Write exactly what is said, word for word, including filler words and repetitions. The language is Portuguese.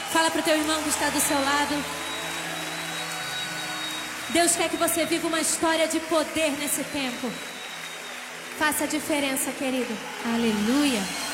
Fala pro teu irmão que está do seu lado. Deus quer que você viva uma história de poder nesse tempo. Faça a diferença, querido. Aleluia.